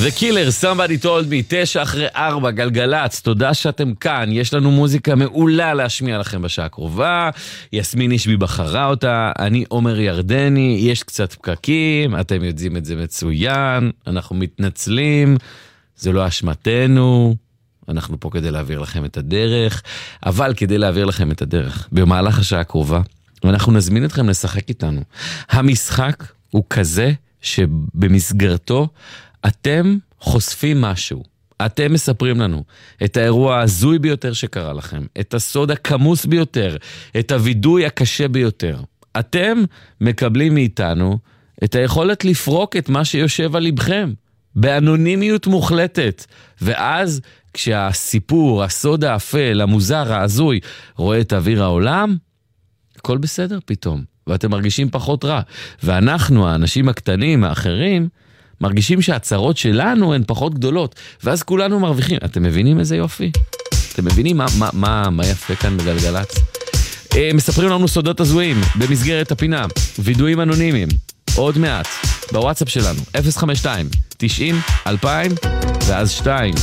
The Killer, Somebody Told Me, 9:04, גלגלץ, תודה שאתם כאן, יש לנו מוזיקה מעולה להשמיע לכם בשעה הקרובה, יסמין אישבי בחרה אותה, אני עומר ירדני, יש קצת פקקים, אתם יודעים את זה מצוין, אנחנו מתנצלים, זה לא אשמתנו, אנחנו פה כדי להעביר לכם את הדרך, אבל כדי להעביר לכם את הדרך, במהלך השעה הקרובה, אנחנו נזמין אתכם לשחק איתנו. המשחק הוא כזה שבמסגרתו אתם חושפים משהו. אתם מספרים לנו את האירוע הזוי ביותר שקרה לכם, את הסוד הכמוס ביותר, את הוידוי הקשה ביותר. אתם מקבלים מאיתנו את היכולת לפרוק את מה שיושב על לבכם, באנונימיות מוחלטת. ואז כשהסיפור, הסוד האפל, המוזר, הזוי, רואה את אוויר העולם, הכל בסדר פתאום, ואתם מרגישים פחות רע. ואנחנו, האנשים הקטנים, האחרים, מרגישים שהצרות שלנו הן פחות גדולות, ואז כולנו מרוויחים. אתם מבינים איזה יופי? אתם מבינים מה יפה כאן בגלגלץ? מספרים לנו סודות הזויים במסגרת הפינה, וידועים אנונימיים, עוד מעט, בוואטסאפ שלנו, 052-90-2000 ואז 2.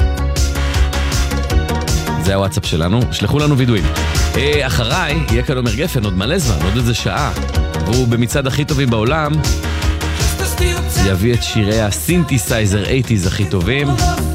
זה הוואטסאפ שלנו, שלחו לנו וידועים. אחריי יהיה כאן עומר גפן, עוד מלא זמן, עוד איזה שעה, והוא במצעד הכי טובים בעולם, יביא את שירי הסינתסייזר 80s הכי טובים.